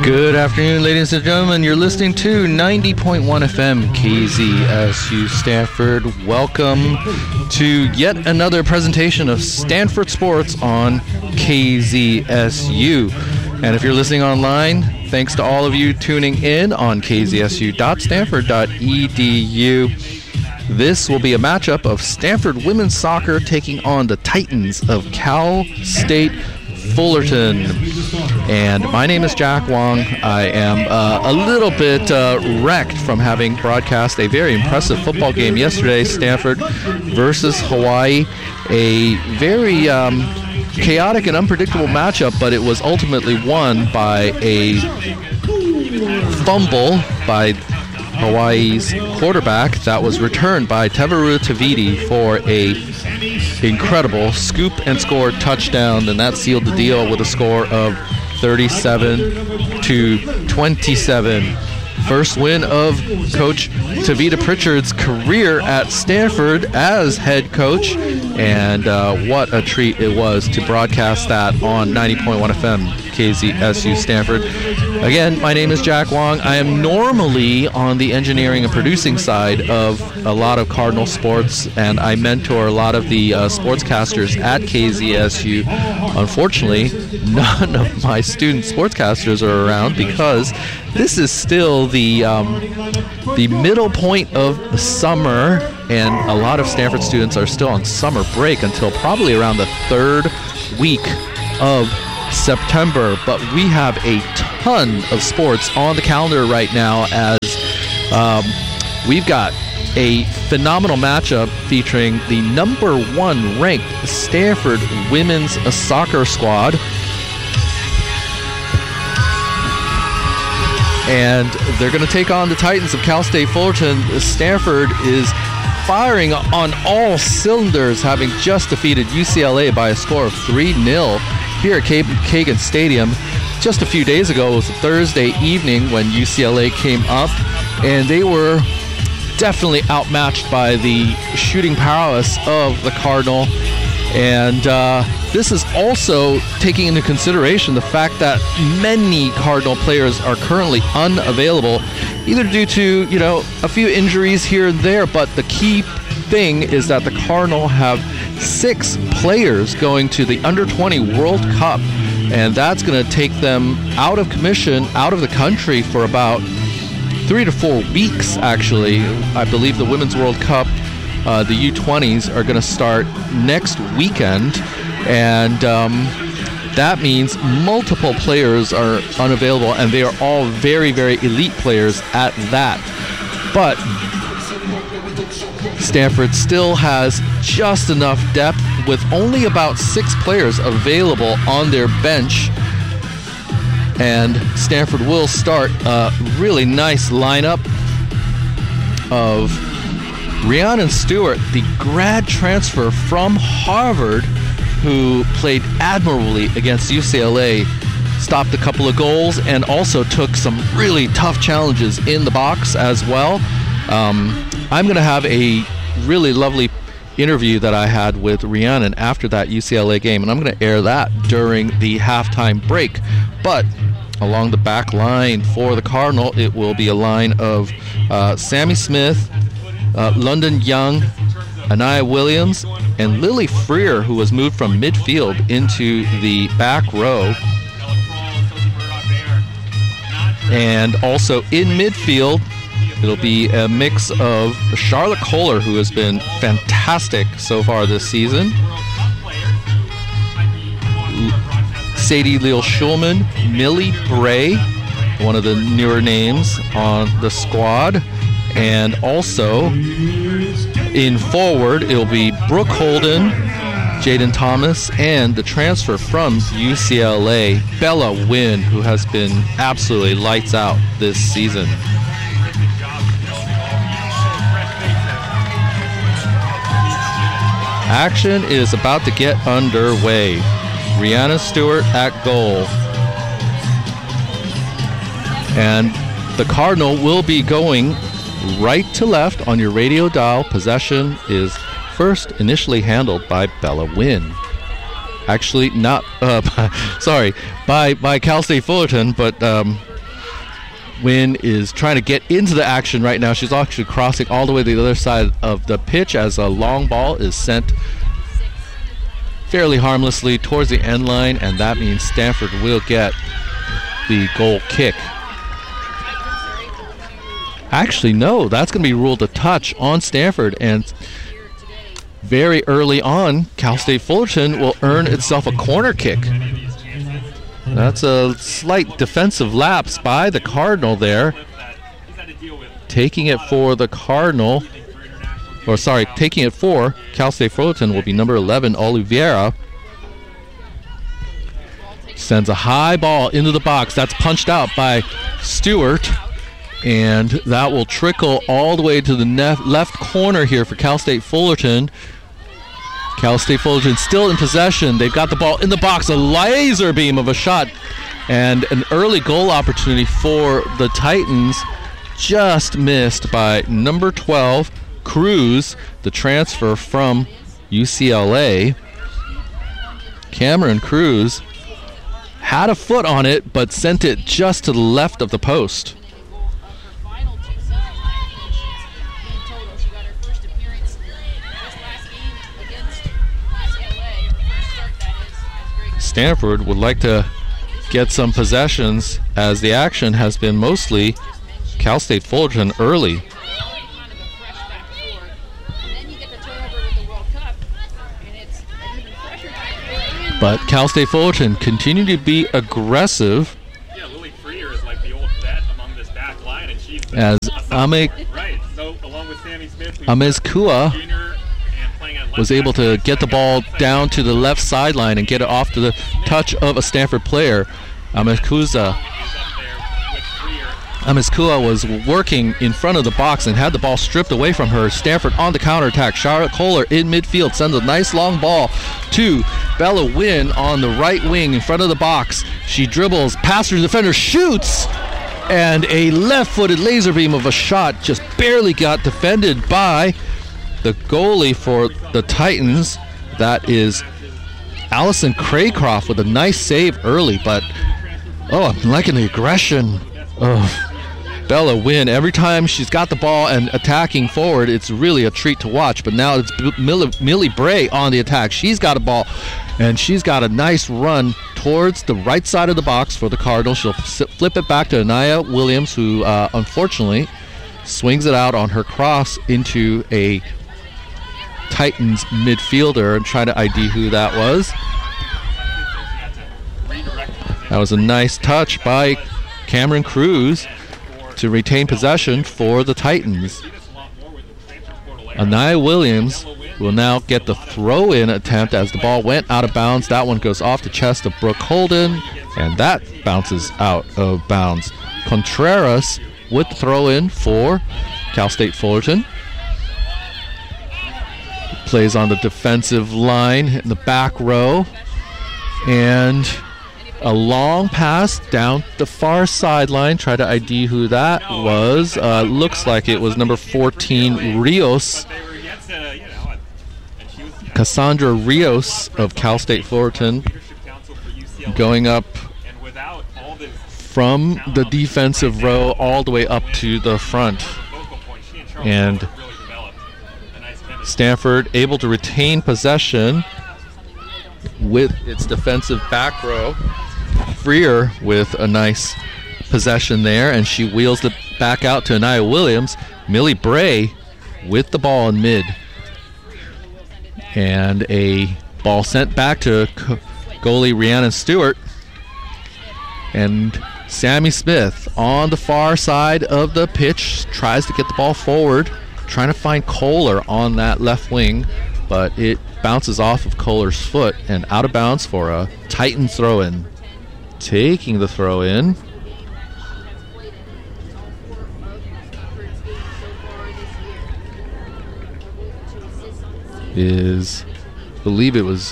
Good afternoon, ladies and gentlemen. You're listening to 90.1 FM KZSU Stanford. Welcome to yet another presentation of Stanford Sports on KZSU. And if you're listening online, thanks to all of you tuning in on kzsu.stanford.edu. This will be a matchup of Stanford women's soccer taking on the Titans of Cal State Fullerton. And my name is Jack Wong. I am a little bit wrecked from having broadcast a very impressive football game yesterday, Stanford versus Hawaii. A very chaotic and unpredictable matchup, but it was ultimately won by a fumble by Hawaii's quarterback that was returned by Tevaru Taviti for a incredible scoop and score touchdown, and that sealed the deal with a score of 37-27. First win of Coach Tavita Pritchard's career at Stanford as head coach, and what a treat it was to broadcast that on 90.1 FM KZSU Stanford. Again, my name is Jack Wong. I am normally on the engineering and producing side of a lot of Cardinal sports, and I mentor a lot of the sportscasters at KZSU. Unfortunately, none of my student sportscasters are around because this is still the middle point of the summer, and a lot of Stanford students are still on summer break until probably around the third week of September. But we have a ton of sports on the calendar right now, as we've got a phenomenal matchup featuring the number 1 ranked Stanford women's soccer squad. And they're going to take on the Titans of Cal State Fullerton. Stanford is firing on all cylinders, having just defeated UCLA by a score of 3-0 here at Kagan Stadium. Just a few days ago, it was a Thursday evening when UCLA came up, and they were definitely outmatched by the shooting prowess of the Cardinal. And this is also taking into consideration the fact that many Cardinal players are currently unavailable, either due to, a few injuries here and there, but the key thing is that the Cardinal have 6 players going to the Under-20 World Cup, and that's going to take them out of commission, out of the country for about 3 to 4 weeks, actually. I believe the Women's World Cup, the U20s, are going to start next weekend, and that means multiple players are unavailable, and they are all very, very elite players at that. But Stanford still has just enough depth with only about 6 players available on their bench, and Stanford will start a really nice lineup of Rhiannon Stewart, the grad transfer from Harvard, who played admirably against UCLA, stopped a couple of goals, and also took some really tough challenges in the box as well. I'm going to have a really lovely interview that I had with Rhiannon after that UCLA game, and I'm going to air that during the halftime break. But along the back line for the Cardinal, it will be a line of Sammy Smith, London Young, Anaya Williams, and Lily Freer, who was moved from midfield into the back row. And also in midfield, it'll be a mix of Charlotte Kohler, who has been fantastic so far this season, Sadie Leal Schulman, Millie Bray, one of the newer names on the squad, and also in forward, it'll be Brooke Holden, Jaden Thomas, and the transfer from UCLA, Bella Wynn, who has been absolutely lights out this season. Action is about to get underway. Rhiannon Stewart at goal. And the Cardinal will be going right to left on your radio dial. Possession is first initially handled by Bella Wynn. Actually, not, by Cal State Fullerton, but Wynn is trying to get into the action right now. She's actually crossing all the way to the other side of the pitch as a long ball is sent fairly harmlessly towards the end line, and that means Stanford will get the goal kick. Actually, no, that's going to be ruled a touch on Stanford, and very early on, Cal State Fullerton will earn itself a corner kick. That's a slight defensive lapse by the Cardinal there. Taking it for the Cardinal, taking it for Cal State Fullerton will be number 11, Oliveira. Sends a high ball into the box. That's punched out by Stewart. And that will trickle all the way to the left corner here for Cal State Fullerton. Cal State Fullerton still in possession. They've got the ball in the box. A laser beam of a shot. And an early goal opportunity for the Titans. Just missed by number 12, Cruz, the transfer from UCLA. Cameron Cruz had a foot on it, but sent it just to the left of the post. Stanford would like to get some possessions as the action has been mostly Cal State Fullerton early. But Cal State Fullerton continue to be aggressive. Yeah, Lily Freer is like the old vet among this back line, and she's as Amezcua was able to get the ball down to the left sideline and get it off to the touch of a Stanford player. Amezcua was working in front of the box and had the ball stripped away from her. Stanford on the counterattack. Charlotte Kohler in midfield sends a nice long ball to Bella Wynn on the right wing in front of the box. She dribbles past her defender, shoots, and a left-footed laser beam of a shot just barely got defended by the goalie for the Titans. That is Allison Craycroft with a nice save early, but I'm liking the aggression of Bella Wynn. Every time she's got the ball and attacking forward, it's really a treat to watch. But now it's Millie Bray on the attack. She's got a ball, and she's got a nice run towards the right side of the box for the Cardinals. She'll flip it back to Anaya Williams, who unfortunately swings it out on her cross into a Titans midfielder and trying to ID who that was. That was a nice touch by Cameron Cruz to retain possession for the Titans. Anaya Williams will now get the throw-in attempt as the ball went out of bounds. That one goes off the chest of Brooke Holden, and that bounces out of bounds. Contreras with the throw-in for Cal State Fullerton. Plays on the defensive line in the back row, and a long pass down the far sideline. Try to ID who that was. Looks like it was number 14, Rios. Cassandra Rios of Cal State Fullerton going up from the defensive row all the way up to the front. And Stanford able to retain possession with its defensive back row. Freer with a nice possession there, and she wheels it back out to Anaya Williams. Millie Bray with the ball in mid. And a ball sent back to goalie Rhiannon Stewart. And Sammy Smith on the far side of the pitch tries to get the ball forward, trying to find Kohler on that left wing, but it bounces off of Kohler's foot and out of bounds for a Titan throw-in. Taking the throw-in is, I believe it was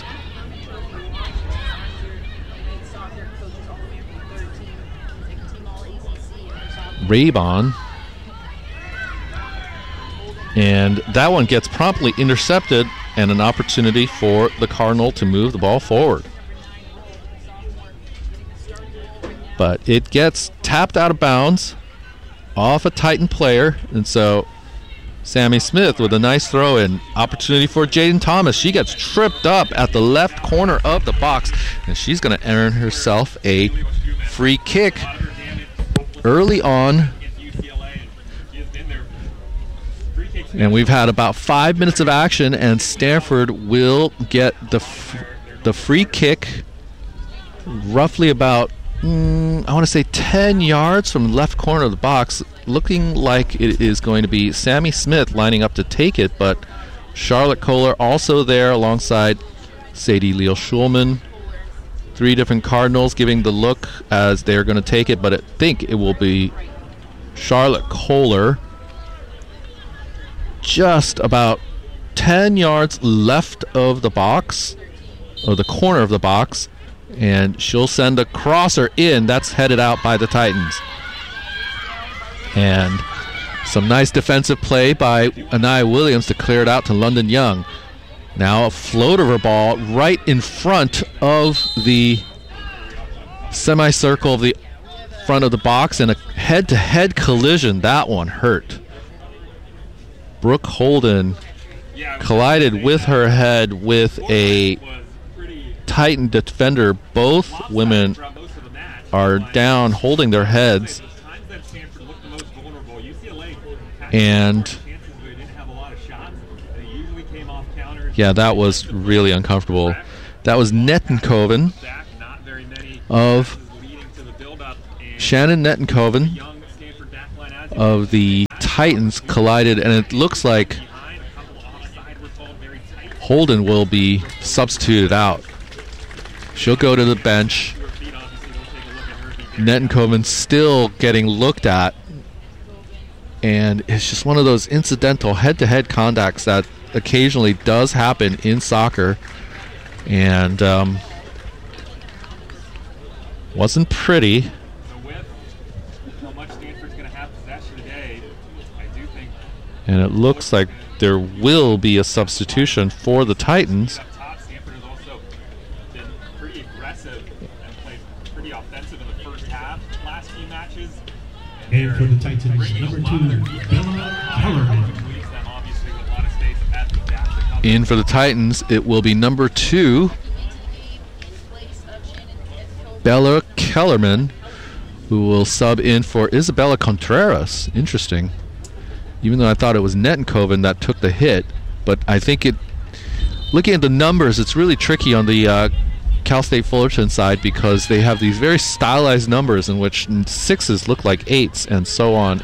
Raybon. And that one gets promptly intercepted, and an opportunity for the Cardinal to move the ball forward. But it gets tapped out of bounds off a Titan player, and so Sammy Smith with a nice throw in. Opportunity for Jaden Thomas. She gets tripped up at the left corner of the box, and she's going to earn herself a free kick early on. And we've had about 5 minutes of action, and Stanford will get the free kick roughly about, I want to say 10 yards from the left corner of the box, looking like it is going to be Sammy Smith lining up to take it, but Charlotte Kohler also there alongside Sadie Leal Schulman. 3 different Cardinals giving the look as they're going to take it, but I think it will be Charlotte Kohler. Just about 10 yards left of the box, or the corner of the box, and she'll send a crosser in. That's headed out by the Titans. And some nice defensive play by Anaya Williams to clear it out to London Young. Now a float of her ball right in front of the semicircle of the front of the box, and a head-to-head collision. That one hurt. Brooke Holden collided with her head with a Titan defender. Both women are down holding their heads. And yeah, that was really uncomfortable. That was Nettenkoven of Shannon Nettenkoven of the Titans collided, and it looks like Holden will be substituted out. She'll go to the bench. Nettenkoven still getting looked at, and it's just one of those incidental head-to-head contacts that occasionally does happen in soccer, and wasn't pretty. And it looks like there will be a substitution for the Titans. Stanford has also been pretty aggressive and played pretty offensive in the first half last few matches. And for the Titans, number 2, Bella Kellerman. In for the Titans, it will be number 2, Bella Kellerman, who will sub in for Isabella Contreras. Interesting. Even though I thought it was Nettenkoven that took the hit, but I think looking at the numbers, it's really tricky on the Cal State Fullerton side, because they have these very stylized numbers in which 6s look like 8s and so on.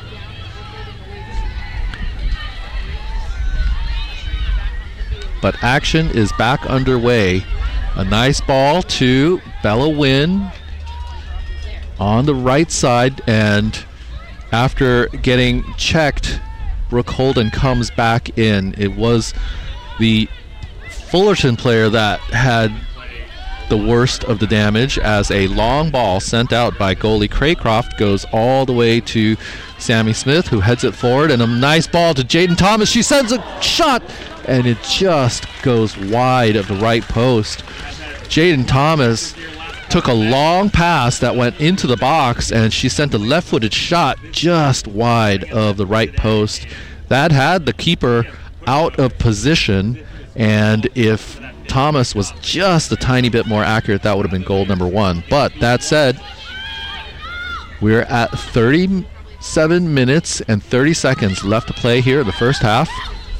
But action is back underway. A nice ball to Bella Wynn on the right side, and after getting checked, Brooke Holden comes back in. It was the Fullerton player that had the worst of the damage, as a long ball sent out by goalie Craycroft goes all the way to Sammy Smith, who heads it forward, and a nice ball to Jaden Thomas. She sends a shot, and it just goes wide of the right post. Jaden Thomas took a long pass that went into the box, and she sent a left-footed shot just wide of the right post. That had the keeper out of position, and if Thomas was just a tiny bit more accurate, that would have been goal number 1. But that said, we're at 37 minutes and 30 seconds left to play here in the first half.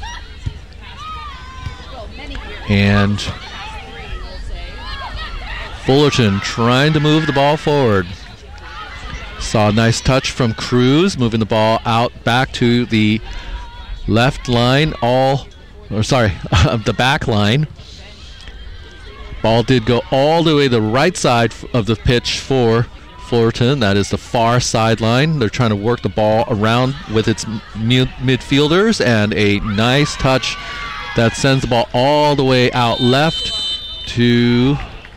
And Fullerton trying to move the ball forward. Saw a nice touch from Cruz, moving the ball out back to the left line, the back line. Ball did go all the way to the right side of the pitch for Fullerton. That is the far sideline. They're trying to work the ball around with its midfielders, and a nice touch that sends the ball all the way out left to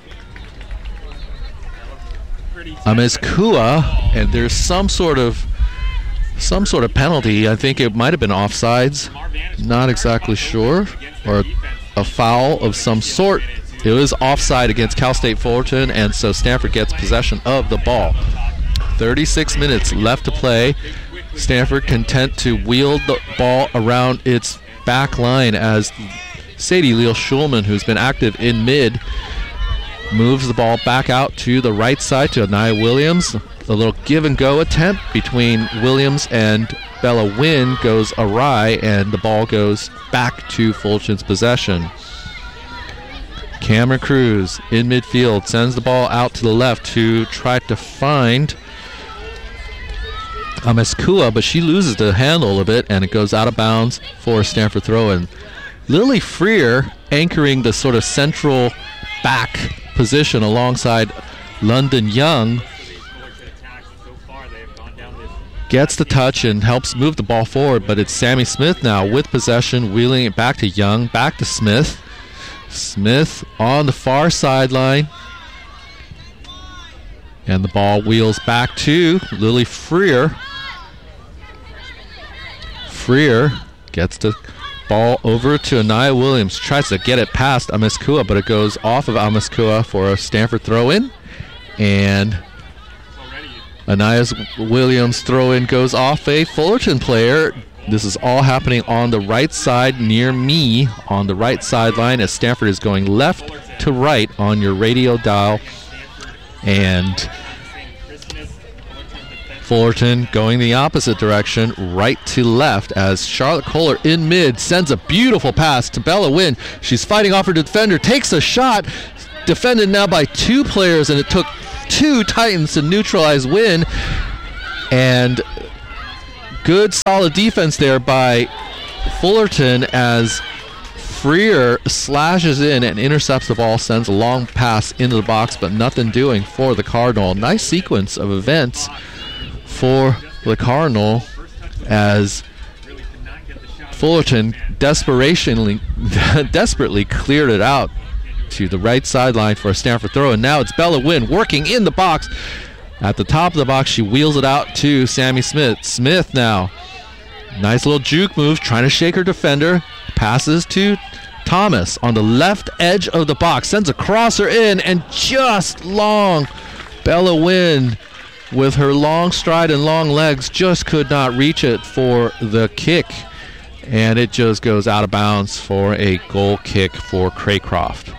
Amezcua, and there's some sort of penalty. I think it might have been offsides, not exactly sure, or a foul of some sort. It was offside against Cal State Fullerton, and so Stanford gets possession of the ball. 36 minutes left to play. Stanford content to wheel the ball around its back line as Sadie Leal Schulman, who's been active in mid, moves the ball back out to the right side to Anaya Williams. A little give and go attempt between Williams and Bella Wynn goes awry, and the ball goes back to Fulton's possession. Cameron Cruz in midfield sends the ball out to the left to try to find Ameskua, but she loses the handle a bit, and it goes out of bounds for a Stanford throw-in. Lily Freer anchoring the sort of central back position alongside London Young gets the touch and helps move the ball forward, but it's Sammy Smith now with possession, wheeling it back to Young, back to Smith. Smith on the far sideline, and the ball wheels back to Lily Freer. Freer gets the ball over to Anaya Williams, tries to get it past Ameskua, but it goes off of Ameskua for a Stanford throw-in, and Anaya Williams throw-in goes off a Fullerton player. This is all happening on the right side near me on the right sideline as Stanford is going left to right on your radio dial, and Fullerton going the opposite direction, right to left, as Charlotte Kohler in mid sends a beautiful pass to Bella Wynn. She's fighting off her defender, takes a shot, defended now by two players, and it took two Titans to neutralize Wynn. And good solid defense there by Fullerton as Freer slashes in and intercepts the ball, sends a long pass into the box, but nothing doing for the Cardinal. Nice sequence of events for the Cardinal as Fullerton desperately cleared it out to the right sideline for a Stanford throw, and now it's Bella Wynn working in the box. At the top of the box, she wheels it out to Sammy Smith. Smith now, nice little juke move, trying to shake her defender, passes to Thomas on the left edge of the box, sends a crosser in, and just long. Bella Wynn, with her long stride and long legs, just could not reach it for the kick, and it just goes out of bounds for a goal kick for Craycroft.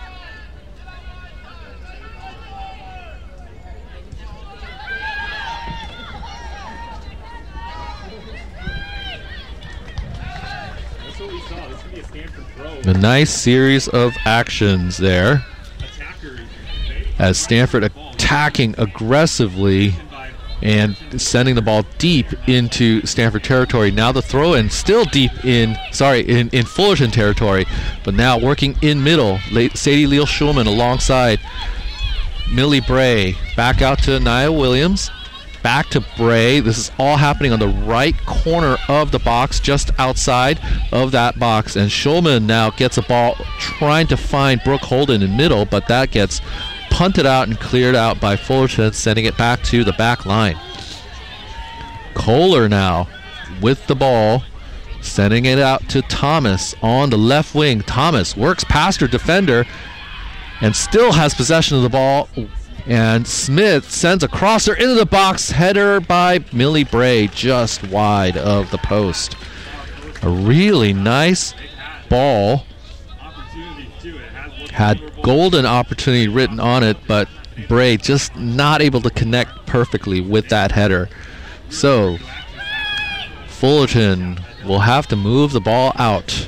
A nice series of actions there as Stanford attacking aggressively and sending the ball deep into Stanford territory. Now the throw-in still deep in Fullerton territory, but now working in middle. Sadie Leal Schulman alongside Millie Bray. Back out to Nia Williams. Back to Bray. This is all happening on the right corner of the box, just outside of that box. And Schulman now gets a ball trying to find Brooke Holden in middle, but that gets punted out and cleared out by Fullerton, sending it back to the back line. Kohler now with the ball, sending it out to Thomas on the left wing. Thomas works past her defender and still has possession of the ball. And Smith sends a crosser into the box. Header by Millie Bray, just wide of the post. A really nice ball. Had golden opportunity written on it, but Bray just not able to connect perfectly with that header. So Fullerton will have to move the ball out,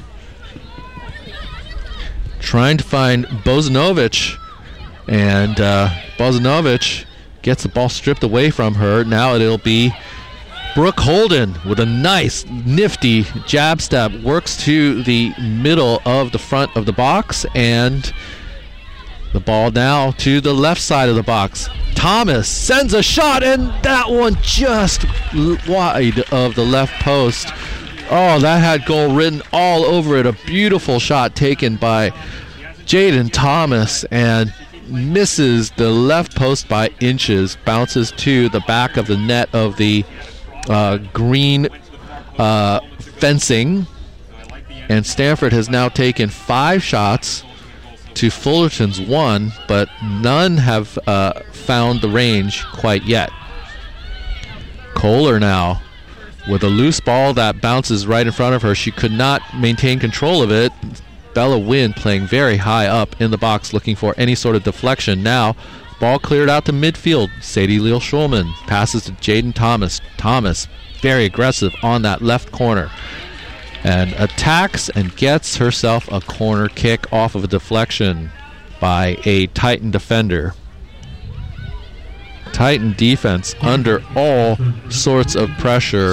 trying to find Bozanovic, and Bozanovic gets the ball stripped away from her. Now it'll be Brooke Holden with a nice, nifty jab step, works to the middle of the front of the box, and the ball now to the left side of the box. Thomas sends a shot, and that one just wide of the left post. Oh, that had goal written all over it. A beautiful shot taken by Jaden Thomas, and misses the left post by inches, bounces to the back of the net of the green fencing, and Stanford has now taken 5 shots to Fullerton's 1, but none have found the range quite yet. Kohler now with a loose ball that bounces right in front of her. She could not maintain control of it. Bella Wynn playing very high up in the box, looking for any sort of deflection. Now, ball cleared out to midfield. Sadie Leal Schulman passes to Jaden Thomas. Thomas, very aggressive on that left corner, and attacks and gets herself a corner kick off of a deflection by a Titan defender. Titan defense under all sorts of pressure.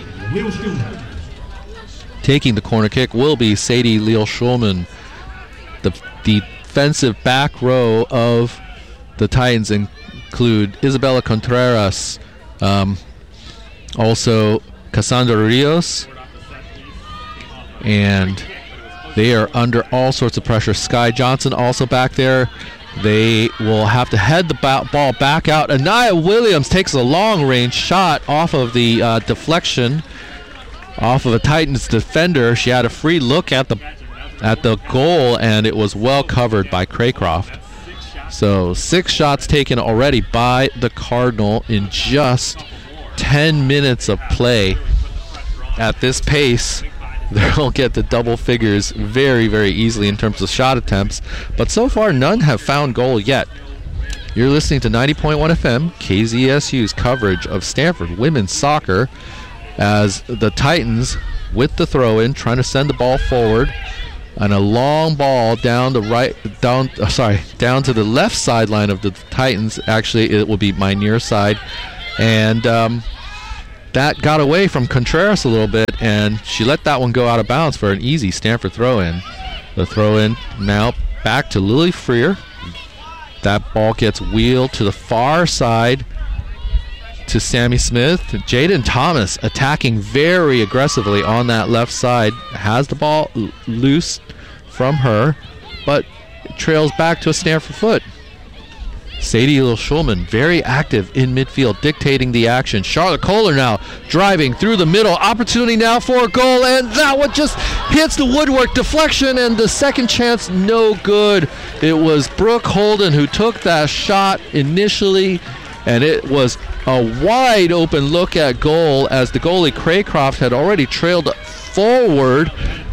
Taking the corner kick will be Sadie Leal Schulman. The defensive back row of the Titans include Isabella Contreras, also Cassandra Rios, and they are under all sorts of pressure. Sky Johnson also back there. They will have to head the ball back out. Anaya Williams takes a long-range shot off of the deflection, off of a Titans defender. She had a free look at the goal, and it was well covered by Craycroft. So 6 shots taken already by the Cardinal in just 10 minutes of play. At this pace, they'll get to double figures very, very easily in terms of shot attempts. But so far, none have found goal yet. You're listening to 90.1 FM, KZSU's coverage of Stanford women's soccer, as the Titans, with the throw-in, trying to send the ball forward, and a long ball down to the left sideline of the Titans. Actually, it will be my near side, and that got away from Contreras a little bit, and she let that one go out of bounds for an easy Stanford throw-in. The throw-in now back to Lily Freer. That ball gets wheeled to the far side to Sammy Smith. Jaden Thomas attacking very aggressively on that left side. Has the ball loose from her, but trails back to a Stanford foot. Sadie Leal Schulman, very active in midfield, dictating the action. Charlotte Kohler now driving through the middle. Opportunity now for a goal, and that one just hits the woodwork. Deflection, and the second chance, no good. It was Brooke Holden who took that shot initially, and it was a wide open look at goal as the goalie Craycroft had already trailed forward,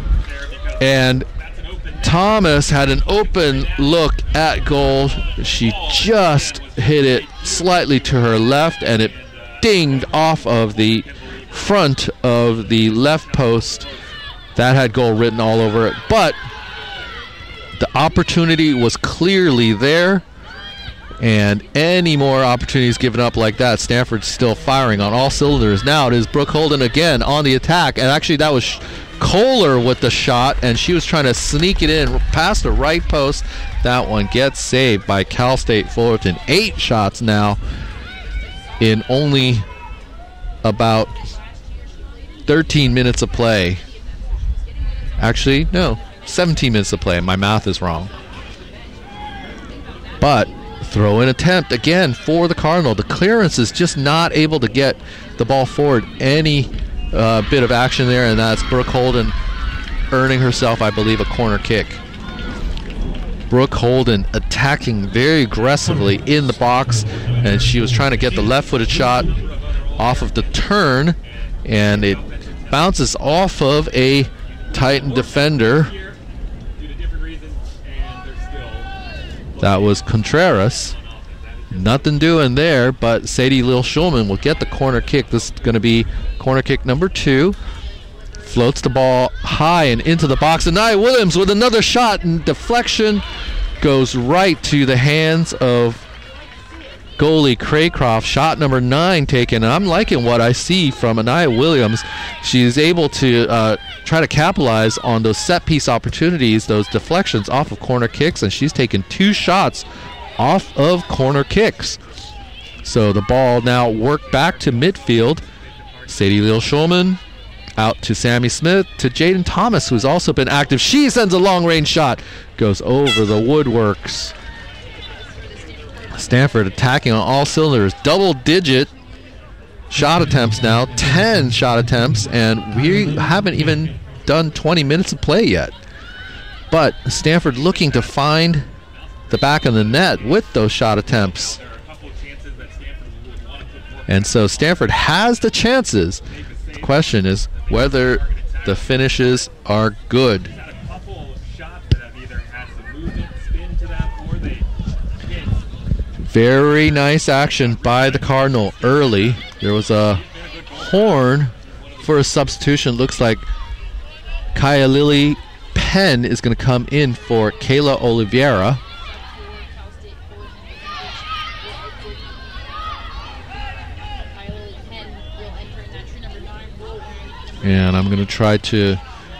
and Thomas had an open look at goal. She just hit it slightly to her left, and it dinged off of the front of the left post. That had goal written all over it, but the opportunity was clearly there, and any more opportunities given up like that, Stanford's still firing on all cylinders. Now it is Brooke Holden again on the attack, and actually that was Kohler with the shot, and she was trying to sneak it in past the right post. That one gets saved by Cal State Fullerton. 8 shots now in only about 13 minutes of play. Actually, no, 17 minutes of play. My math is wrong. But throw-in attempt again for the Cardinal. The clearance is just not able to get the ball forward. Any bit of action there, and that's Brooke Holden earning herself, I believe, a corner kick. Brooke Holden attacking very aggressively in the box, and she was trying to get the left-footed shot off of the turn, and it bounces off of a Titan defender. That was Contreras. Nothing doing there, but Sadie Leal Schulman will get the corner kick. This is going to be corner kick number 2. Floats the ball high and into the box. And Nia Williams with another shot, and deflection goes right to the hands of goalie Craycroft. Shot number 9 taken. And I'm liking what I see from Anaya Williams. She's able to try to capitalize on those set-piece opportunities, those deflections off of corner kicks, and she's taken 2 shots off of corner kicks. So the ball now worked back to midfield. Sadie Leal Schulman out to Sammy Smith, to Jaden Thomas, who's also been active. She sends a long-range shot. Goes over the woodworks. Stanford attacking on all cylinders. Double-digit shot attempts now. 10 shot attempts, and we haven't even done 20 minutes of play yet. But Stanford looking to find the back of the net with those shot attempts. And so Stanford has the chances. The question is whether the finishes are good. Had a couple shots that have either had some movement, spin to them, or they hit. Very nice action by the Cardinal early. There was a horn for a substitution. Looks like Kaya Lily Penn is going to come in for Kayla Oliveira. And I'm going to try to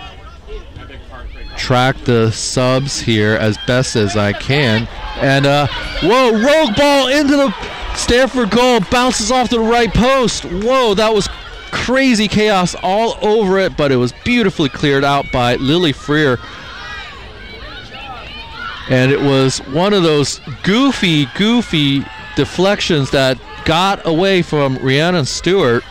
track the subs here as best as I can. And, whoa, rogue ball into the Stanford goal. Bounces off to the right post. Whoa, that was crazy chaos all over it, but it was beautifully cleared out by Lily Freer. And it was one of those goofy deflections that got away from Rhiannon Stewart.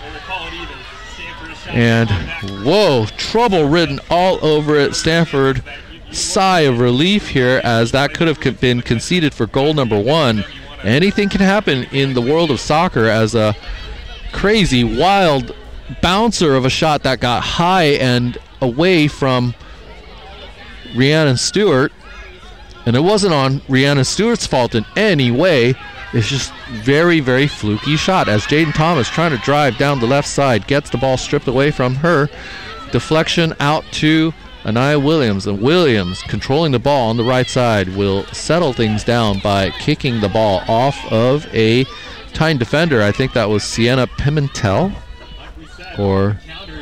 And, whoa, trouble written all over it. Stanford, sigh of relief here, as that could have been conceded for goal number 1. Anything can happen in the world of soccer, as a crazy, wild bouncer of a shot that got high and away from Rhiannon Stewart. And it wasn't on Rhiannon Stewart's fault in any way. It's just very, very fluky shot, as Jaden Thomas trying to drive down the left side, gets the ball stripped away from her. Deflection out to Anaya Williams, and Williams, controlling the ball on the right side, will settle things down by kicking the ball off of a Titan defender. I think that was Sienna Pimentel, or